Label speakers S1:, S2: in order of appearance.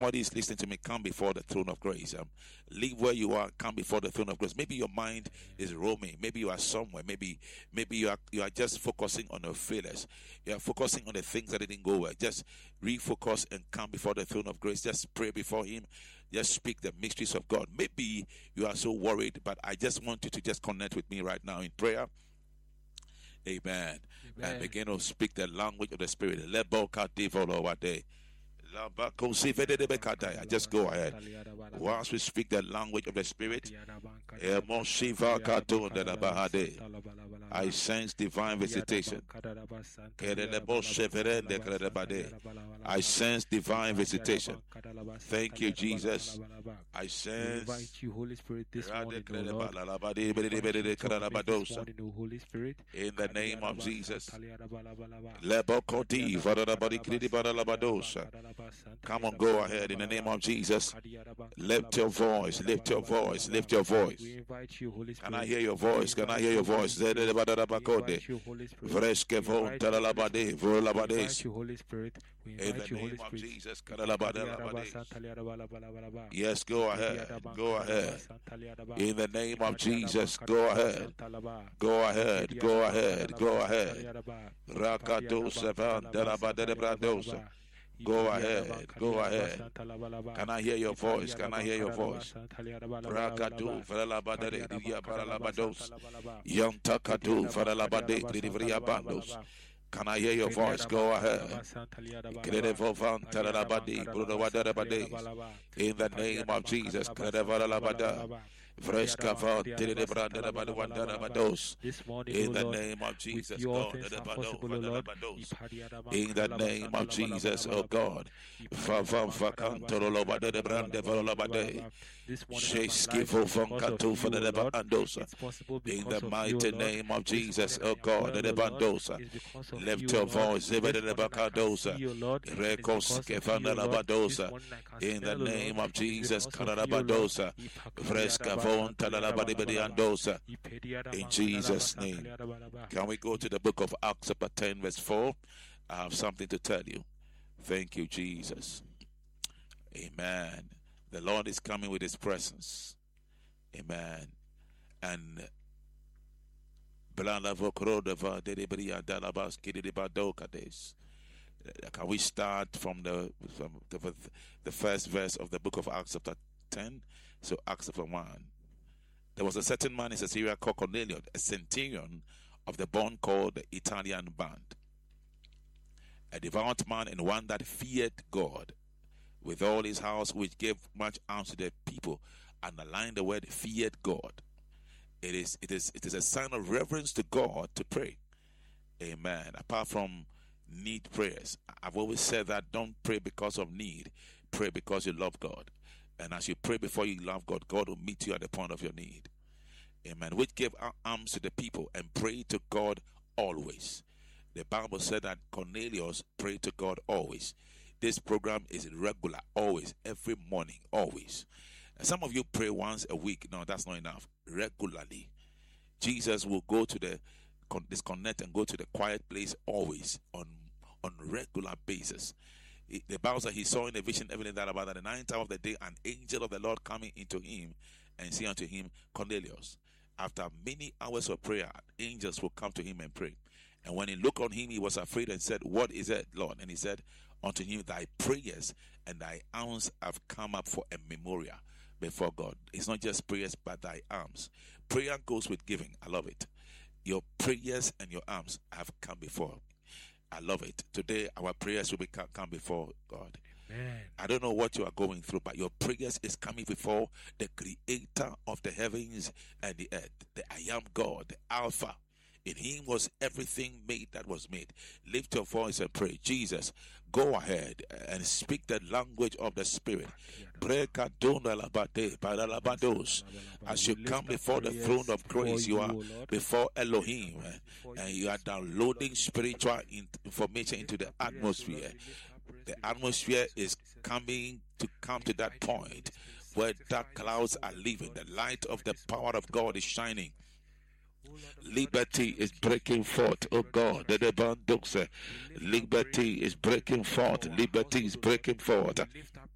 S1: somebody is listening to me, come before the throne of grace. Leave where you are, come before the throne of grace. Maybe your mind is roaming. Maybe you are somewhere. Maybe you are just focusing on your failures. You are focusing on the things that didn't go well. Just refocus and come before the throne of grace. Just pray before Him. Just speak the mysteries of God. Maybe you are so worried, but I just want you to just connect with me right now in prayer. Amen. And begin to speak the language of the Spirit. Just go ahead. Once we speak the language of the Spirit, I sense divine visitation. I sense divine visitation. Thank you, Jesus. I sense.
S2: Invite you, Holy Spirit, this morning,
S1: in the name of Jesus. Come on, go ahead in the name of Jesus. Lift your voice, lift your voice, lift your voice.
S2: We invite you, Holy Spirit.
S1: Can I hear your voice? Can I hear your voice?
S2: We invite you, Holy Spirit. We invite you, Holy Spirit. We
S1: In
S2: invite
S1: the
S2: you, Holy
S1: name of
S2: Spirit.
S1: Jesus. Yes, go ahead. Go ahead. In the name of Jesus, go ahead. Go ahead. Go ahead. Go ahead. Rakadosa van Delabadebradosa. Go ahead. Go ahead. Can I hear your voice? Can I hear your voice? Rakadu Varalabadere Divya Baralabados. Yantakadu Varalabade Grivria Bandos. Can I hear your voice? Go ahead. In the name of Jesus.
S2: This morning,
S1: in the name of Jesus, God. In the name of Jesus, oh God. In the mighty name of Jesus, oh God. Lift your voice. In the name of Jesus, in Jesus' name. Can we go to the book of Acts chapter 10 verse 4? I have something to tell you. Thank you, Jesus. Amen. The Lord is coming with His presence. Amen. And can we start from the first verse of the book of Acts chapter 10? So Acts chapter 1. There was a certain man in Caesarea called Cornelius, a centurion of the band called the Italian band, a devout man and one that feared God with all his house, which gave much alms to the people. Underline the word feared God. It is a sign of reverence to God to pray. Amen. Apart from need prayers, I've always said that don't pray because of need. Pray because you love God. And as you pray before you love God, God will meet you at the point of your need. Amen. Which gave alms to the people and prayed to God always. The Bible said that Cornelius prayed to God always. This program is regular, always, every morning, always. And some of you pray once a week. No, that's not enough. Regularly. Jesus will go to disconnect and go to the quiet place always on regular basis. The Bible says he saw in a vision everything that about at the 9th hour of the day an angel of the Lord coming into him and say unto him, Cornelius. After many hours of prayer, angels will come to him and pray. And when he looked on him, he was afraid and said, What is it, Lord? And he said unto him, Thy prayers and thy alms have come up for a memorial before God. It's not just prayers, but thy alms. Prayer goes with giving. I love it. Your prayers and your alms have come before. I love it. Today, our prayers will come before God.
S2: Amen.
S1: I don't know what you are going through, but your prayers is coming before the creator of the heavens and the earth, the I am God, the Alpha. In him was everything made that was made. Lift your voice and pray. Jesus, go ahead and speak the language of the Spirit. As you come before the throne of grace, you are before Elohim, and you are downloading spiritual information into the atmosphere. The atmosphere is coming to that point where dark clouds are leaving. The light of the power of God is shining. Liberty is breaking forth, oh God. Liberty is breaking forth. Liberty is breaking forth.